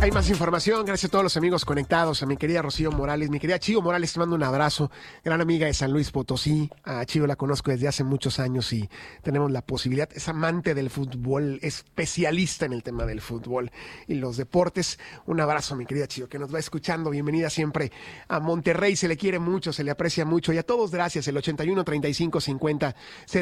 Hay más información, gracias a todos los amigos conectados, a mi querida Rocío Morales, mi querida Chío Morales, te mando un abrazo, gran amiga de San Luis Potosí. A Chío la conozco desde hace muchos años y tenemos la posibilidad, es amante del fútbol, especialista en el tema del fútbol y los deportes. Un abrazo, mi querida Chío, que nos va escuchando, bienvenida siempre a Monterrey, se le quiere mucho, se le aprecia mucho y a todos gracias, el 81 35 50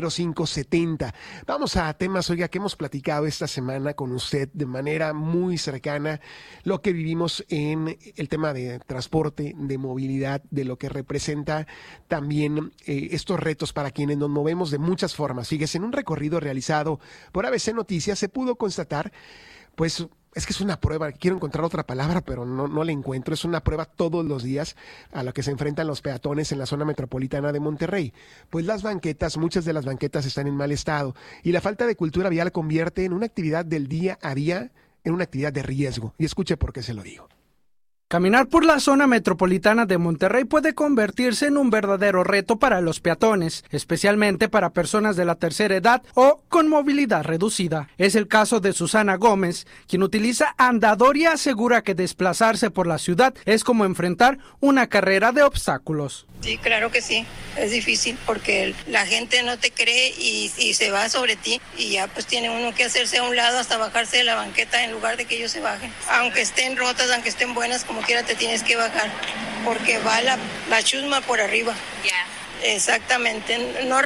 05 70. Vamos a temas, oiga, que hemos platicado esta semana con usted de manera muy cercana, lo que vivimos en el tema de transporte, de movilidad, de lo que representa también estos retos para quienes nos movemos de muchas formas. Fíjese, en un recorrido realizado por ABC Noticias se pudo constatar, pues es que es una prueba, quiero encontrar otra palabra, pero no la encuentro, es una prueba todos los días a la que se enfrentan los peatones en la zona metropolitana de Monterrey. Pues las banquetas, muchas de las banquetas están en mal estado y la falta de cultura vial convierte en una actividad del día a día en una actividad de riesgo. Y escuche por qué se lo digo. Caminar por la zona metropolitana de Monterrey puede convertirse en un verdadero reto para los peatones, especialmente para personas de la tercera edad o con movilidad reducida. Es el caso de Susana Gómez, quien utiliza andador y asegura que desplazarse por la ciudad es como enfrentar una carrera de obstáculos. Sí, claro que sí, es difícil porque la gente no te cree y se va sobre ti y ya pues tiene uno que hacerse a un lado hasta bajarse de la banqueta en lugar de que ellos se bajen. Aunque estén rotas, aunque estén buenas, como quiera te tienes que bajar porque va la chusma por arriba. Ya. Exactamente, no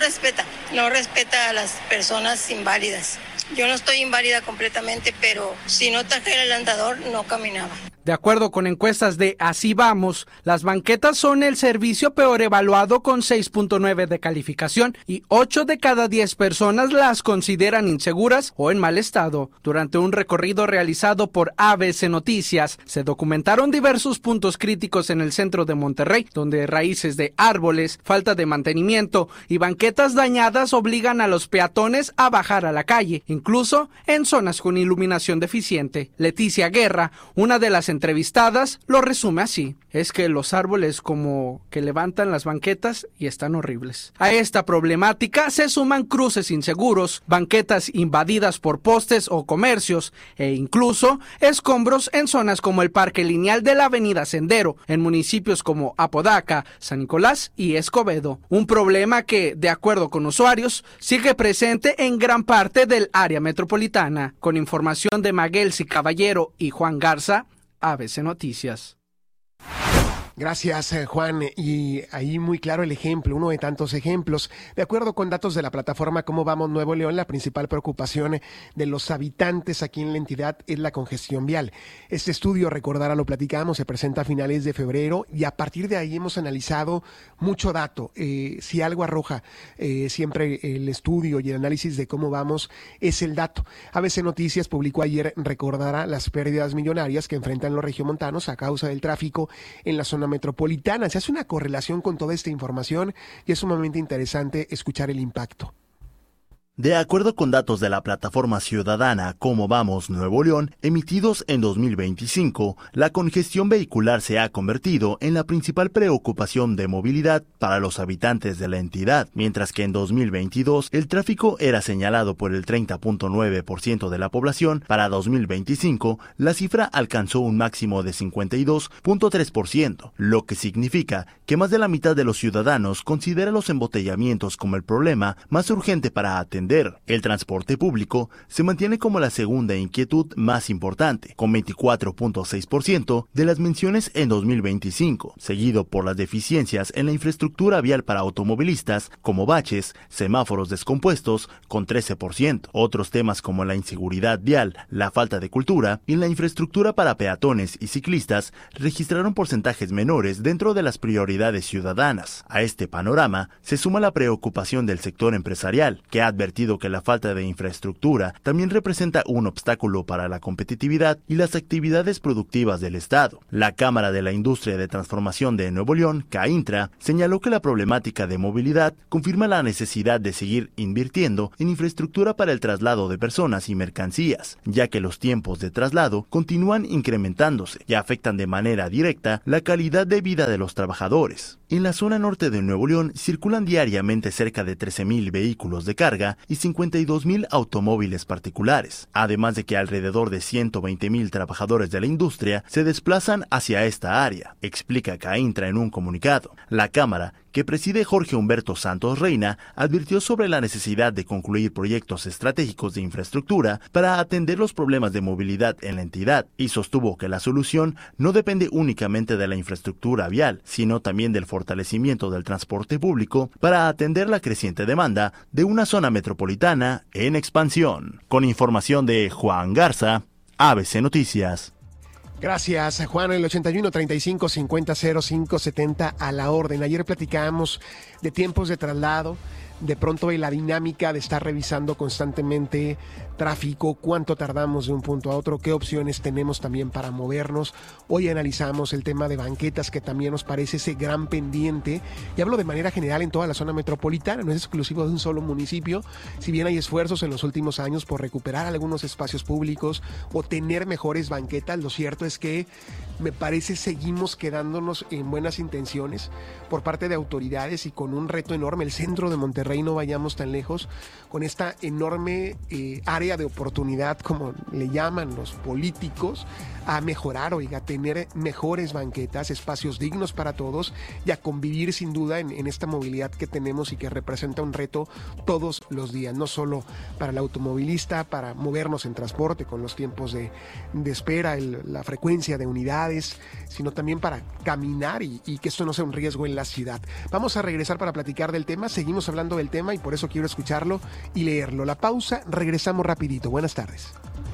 respeta a las personas inválidas. Yo no estoy inválida completamente, pero si no trajera el andador no caminaba. De acuerdo con encuestas de Así Vamos, las banquetas son el servicio peor evaluado con 6.9 de calificación y 8 de cada 10 personas las consideran inseguras o en mal estado. Durante un recorrido realizado por ABC Noticias, se documentaron diversos puntos críticos en el centro de Monterrey, donde raíces de árboles, falta de mantenimiento y banquetas dañadas obligan a los peatones a bajar a la calle, incluso en zonas con iluminación deficiente. Leticia Guerra, una de las entrevistadas, lo resume así: es que los árboles como que levantan las banquetas y están horribles. A esta problemática se suman cruces inseguros, banquetas invadidas por postes o comercios e incluso escombros en zonas como el Parque Lineal de la Avenida Sendero, en municipios como Apodaca, San Nicolás y Escobedo. Un problema que, de acuerdo con usuarios, sigue presente en gran parte del área metropolitana. Con información de Maguelsi Caballero y Juan Garza, ABC Noticias. Gracias, Juan. Y ahí muy claro el ejemplo, uno de tantos ejemplos. De acuerdo con datos de la plataforma Cómo Vamos Nuevo León, la principal preocupación de los habitantes aquí en la entidad es la congestión vial. Este estudio, recordará, lo platicamos, se presenta a finales de febrero y a partir de ahí hemos analizado mucho dato. Si algo arroja siempre el estudio y el análisis de cómo vamos es el dato. ABC Noticias publicó ayer, recordará, las pérdidas millonarias que enfrentan los regiomontanos a causa del tráfico en la zona metropolitana. Se hace una correlación con toda esta información y es sumamente interesante escuchar el impacto. De acuerdo con datos de la plataforma ciudadana Cómo Vamos Nuevo León, emitidos en 2025, la congestión vehicular se ha convertido en la principal preocupación de movilidad para los habitantes de la entidad, mientras que en 2022 el tráfico era señalado por el 30.9% de la población. Para 2025, la cifra alcanzó un máximo de 52.3%, lo que significa que más de la mitad de los ciudadanos considera los embotellamientos como el problema más urgente para atender. El transporte público se mantiene como la segunda inquietud más importante, con 24.6% de las menciones en 2025, seguido por las deficiencias en la infraestructura vial para automovilistas, como baches, semáforos descompuestos, con 13%. Otros temas como la inseguridad vial, la falta de cultura y la infraestructura para peatones y ciclistas registraron porcentajes menores dentro de las prioridades ciudadanas. A este panorama se suma la preocupación del sector empresarial, que ha advertido que la falta de infraestructura también representa un obstáculo para la competitividad y las actividades productivas del Estado. La Cámara de la Industria de Transformación de Nuevo León, CAINTRA, señaló que la problemática de movilidad confirma la necesidad de seguir invirtiendo en infraestructura para el traslado de personas y mercancías, ya que los tiempos de traslado continúan incrementándose y afectan de manera directa la calidad de vida de los trabajadores. En la zona norte de Nuevo León circulan diariamente cerca de 13,000 vehículos de carga y 52,000 automóviles particulares, además de que alrededor de 120,000 trabajadores de la industria se desplazan hacia esta área, explica CAINTRA en un comunicado. La Cámara, que preside Jorge Humberto Santos Reina, advirtió sobre la necesidad de concluir proyectos estratégicos de infraestructura para atender los problemas de movilidad en la entidad y sostuvo que la solución no depende únicamente de la infraestructura vial, sino también del fortalecimiento del transporte público para atender la creciente demanda de una zona metropolitana en expansión. Con información de Juan Garza, ABC Noticias. Gracias, Juan. El 81 35 50 05 70 a la orden. Ayer platicábamos de tiempos de traslado, de pronto la dinámica de estar revisando constantemente tráfico, cuánto tardamos de un punto a otro, qué opciones tenemos también para movernos. Hoy analizamos el tema de banquetas, que también nos parece ese gran pendiente, y hablo de manera general en toda la zona metropolitana, no es exclusivo de un solo municipio. Si bien hay esfuerzos en los últimos años por recuperar algunos espacios públicos o tener mejores banquetas, lo cierto es que me parece seguimos quedándonos en buenas intenciones por parte de autoridades y con un reto enorme. El centro de Monterrey, no vayamos tan lejos, con esta enorme área de oportunidad, como le llaman los políticos, a mejorar, a tener mejores banquetas, espacios dignos para todos y a convivir sin duda en esta movilidad que tenemos y que representa un reto todos los días, no solo para el automovilista, para movernos en transporte con los tiempos de espera, la frecuencia de unidades, sino también para caminar y que esto no sea un riesgo en la ciudad. Vamos a regresar para platicar del tema, seguimos hablando del tema y por eso quiero escucharlo y leerlo. La pausa, regresamos rapidito. Buenas tardes.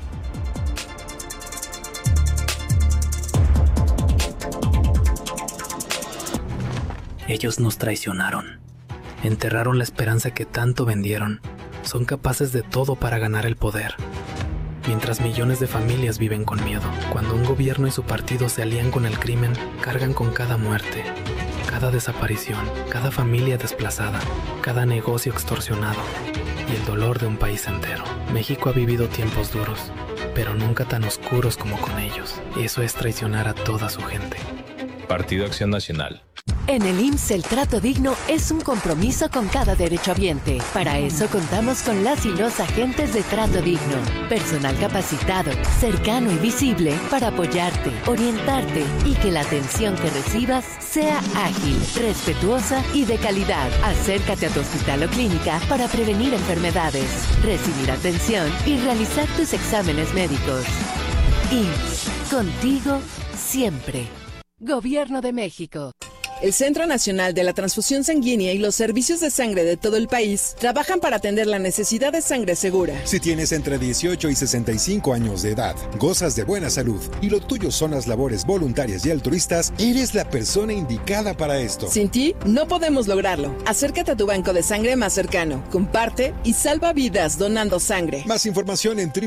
Ellos nos traicionaron, enterraron la esperanza que tanto vendieron, son capaces de todo para ganar el poder. Mientras millones de familias viven con miedo, cuando un gobierno y su partido se alían con el crimen, cargan con cada muerte, cada desaparición, cada familia desplazada, cada negocio extorsionado y el dolor de un país entero. México ha vivido tiempos duros, pero nunca tan oscuros como con ellos. Eso es traicionar a toda su gente. Partido Acción Nacional. En el IMSS el trato digno es un compromiso con cada derechohabiente. Para eso contamos con las y los agentes de trato digno. Personal capacitado, cercano y visible para apoyarte, orientarte y que la atención que recibas sea ágil, respetuosa y de calidad. Acércate a tu hospital o clínica para prevenir enfermedades, recibir atención y realizar tus exámenes médicos. IMSS, contigo siempre. Gobierno de México. El Centro Nacional de la Transfusión Sanguínea y los servicios de sangre de todo el país trabajan para atender la necesidad de sangre segura. Si tienes entre 18 y 65 años de edad, gozas de buena salud y lo tuyo son las labores voluntarias y altruistas, eres la persona indicada para esto. Sin ti, no podemos lograrlo. Acércate a tu banco de sangre más cercano, comparte y salva vidas donando sangre. Más información en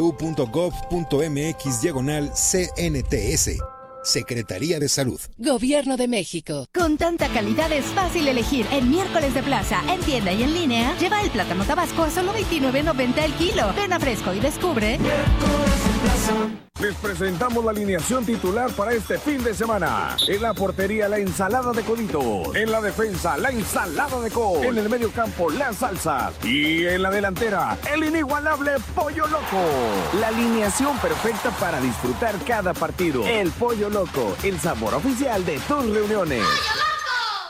www.gov.mx/CNTS. Secretaría de Salud. Gobierno de México. Con tanta calidad es fácil elegir. El miércoles de plaza, en tienda y en línea, lleva el plátano tabasco a solo $29.90 el kilo. Ven a Fresco y descubre. Les presentamos la alineación titular para este fin de semana. En la portería, la ensalada de coditos. En la defensa, la ensalada de col. En el medio campo, las salsas. Y en la delantera, el inigualable Pollo Loco. La alineación perfecta para disfrutar cada partido. El Pollo Loco, el sabor oficial de tus reuniones.